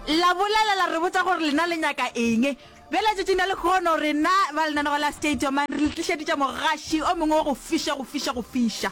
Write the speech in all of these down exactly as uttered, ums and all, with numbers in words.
la bolela la re botsa gore lena le nyaka eng bela tšetšina le kgono re na ba lena go la stadium re tlišeditša mogaši o mongwe go fiša go fiša go fiša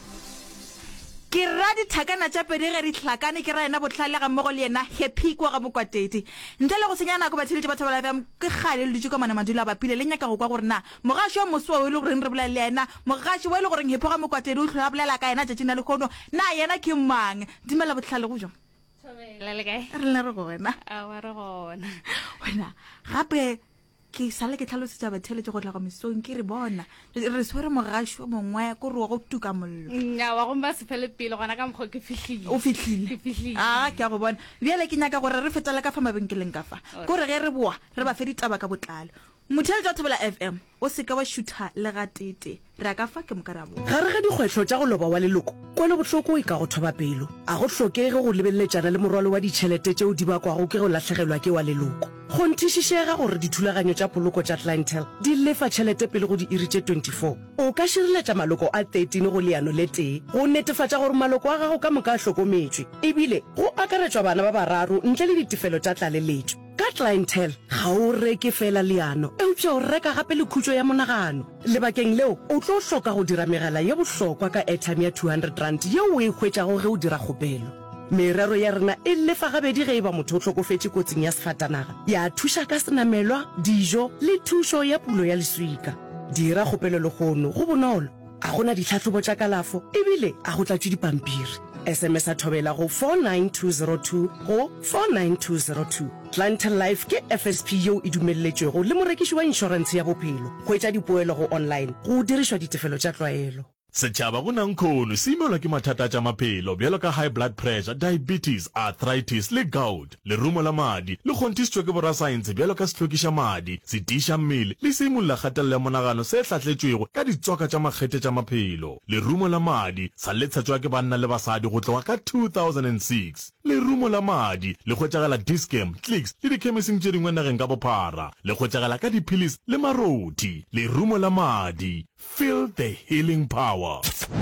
ke ra dithakana tša pedi ge re tlhakane ke ra ena botlhale ga mmogo le ena happy kwa ga mokwatedi ntle le go senya nako ba tsheletše batho ba la ke gale le ditšo ka mana madula ba pile le nyaka go kwa gore na mogaši wa moswa o ile gore re bolela le ena mogaši wa ile gore happy ga mokwatedi o tlhola bolela ka ena tšetšina le kgono na yena ke mang dimela botlhale go jwa Thobela le kae? re le re gona a wa re gona wena gape ke sale ke tlhalosetsa batheletše go tla go mesong ke re bona re swere mogaši o mongwe ko re wa go tuka mollo nya wa go mba se fele pele gona ka mokgo ke fihlile o fihlile a ke a go bona bjale ke nyaka gore re fetela ka fa mabenkeleng ka fa kore ge re boa re ba fe ditaba ka botlalo motheletša wa Thobela F M o se ka wa šutha le ga tete re a ka fa ke mokarabo ga re ga dikgwetlho tša go loba wa leloko kwane bohloko e ka go thoba pelo a go hlokege go lebelletšana le morwalo wa ditšhelete tšeo di bakwago ke go latlhegelwa ke wa leloko go nthišišega gore dithulaganyo tša poloko tša clientele di lefa tšhelete pele go di iri tše twenty-four o ka šireletša maloko a thirteen go leano le tee go netefatša gore maloko a gago ka moka a hlokometšwe ebile go akaretšwa bana ba bararo ntle le ditefelo tša tlaleletšo ka clientele ga o reke fela leano eupša o reka gape le khutšo ya monagano lebakeng leo o tlo hloka go dira megala ye bohlokwa ka airtime ya two hundred rand yeo o e hwetšago ge o dira kgopelo merero ya rena e lefa gabedi ge e ba motho o hlokofetše kotsing ya sefatanaga ya thuša ka senamelwa dijo le thušo ya pulo ya leswika dira kgopelo le kgono go bonolo a gona ditlhatlhobo tša kalafo ebile a go tlatšwe dipampiri S M S a Thobela go four nine two zero two go four nine two zero two. Clientele Life ke F S P yo e dumelletšwego le morekiši wa insurance ya bophelo go etša dipoelo go online go dirišwa ditefelo tša tlwaelo setšhaba go nang khono se imelwa ke mathata tša maphelo bjalo ka high blood pressure diabetes arthritis le gout lerumo la madi le kgontišitšwe ke borasaense bjalo ka sehlokiša madi setiša mmele le seimolola kgatelelo ya monagano se hlatletšwego ka ditswaka tša makgete tša maphelo lerumo la madi sa letshetšwa ke banna le basadi go tloga ka two thousand six lerumo la madi le hwetšagala Dischem Clicks le dikhemising tše dingwe nageng ka bophara le hwetšagala ka diphilis le maroti lerumo la madi feel the healing power.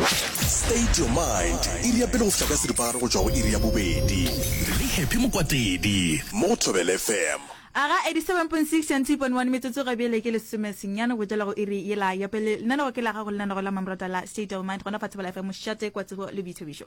State your mind. Iri ya pele go fihla ka seripagare go tšwa go iri ya bobedi. Re happy mokwatedi mo Thobela F M. aga eighty-seven point six and two point one metsotso ga bjele ke lesome senyana go tšela go iri yela ya pele nna go ke la ga go lena go la mamrata la State of Mind gona fa Thobela F M mošate kwa tsebo le boitsebišo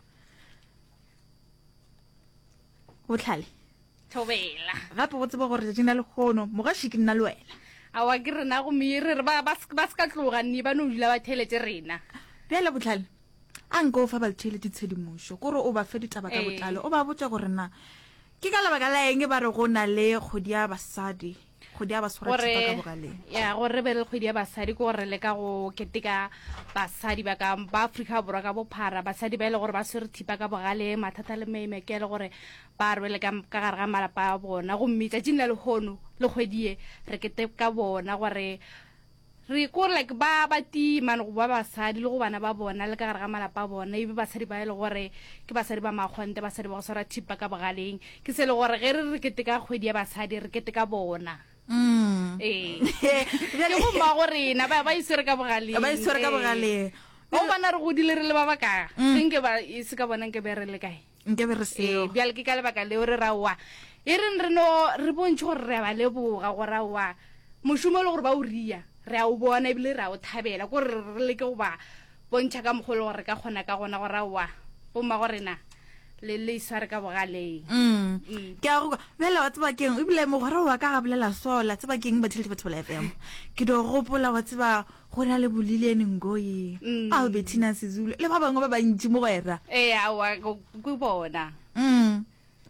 go tlhale Thobela gape go tseba gore tšina le kgono mogaši ke nna le wena a wa ke rena go mere ba ba ska tloga ni ba no dula ba theletše rena bjale botlhale a nka o fa ba tšhele ditshedimošo kore o ba fe ditaba ka botlalo o ba botša gore na ke ka lebaka la eng ba re go na le kgodi ya basadi kgodi ya baswara thipa ka bogaleng ya gore be le kgodi ya basadi ko gore le ka go keteka basadi ba ka ba Afrika borwa ka bophara basadi ba ile gore ba swere thipa ka bogale mathata le meme ke le gore ba re le ka gare ga malapa a bona go mmitša tšina le kgono le kgwedie re keteka bona gore re ko like ba ba tima go ba basadi le go bana ba bona le ka gare ga malapa a bona e be basadi ba ile gore ke basadi ba magwante basadi ba go swara thipa ka bogaleng ke se le gore ge re re keteka kgwedi ya basadi re keteka bona mm eh bjale go ba gore na ba ba isere ka bogaleng ba isere ka bogaleng o bana re godile re le ba baka nke ba ise ka bona nke be re le kae nke be re seo bjale ke ka lebaka le re rawa e re re no re bontšhe gore re ba leboga go rawa mošomo le gore ba o ria re a o bona ebile re a o thabela gore re le ke go ba bontšha ka mogolo gore ka kgona ka gona go rawa bomma gore na le le isare ka bogaleng mm ke a go bela wa tseba keng ebile mogwara wa ka ga bolela sola tseba keng ba tšhelete batho ba F M ke do gopola wa tseba go na le bolilene ngoyi Albertina Sizulu le ba bangwe ba bantši mo gwera eh a wa go bona mm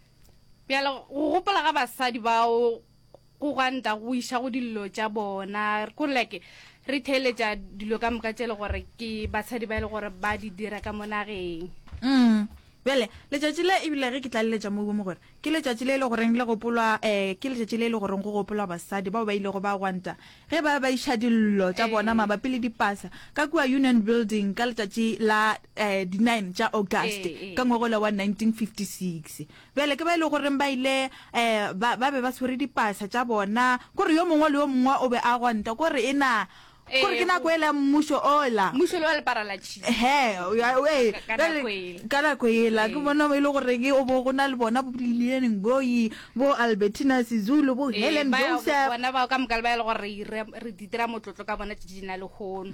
bjalo go gopola ga basadi bao go ganta go isha go dillo tša bona go like re theletša dilo ka moka tšele gore ke basadi ba ile gore ba di dira ka monageng mm bjale letšatši le ebile ge ke tla leletša mo bomo gore ke letšatši le e le goreng le gopolwa um ke letšatši le e le goreng go gopolwa basadi bao ba ile go ba gwanta ge ba ba iša dillo tša bona mabapi le dipasa ka kua Union Building ka letšatši la um di nine tša August ka ngwagola wa nineteen fifty-six bjale ke ba ile goreng ba ile um ba be ba swere dipasa tša bona kore yo mongwe le yo mongwe o be a gwanta kore ena gore ke nako ela mmuso ola mmuso le wa leparalatšhi he we Ka- ka nako ele. ka nako ela ke bona e le gore ke o bo go na le bona bo Lilian Ngoyi bo Albertina Sizulu bo Helen Joseph bona bao ka moka le ba e le gore re ire- re ditira motlotlo ka bona tse di na le kgono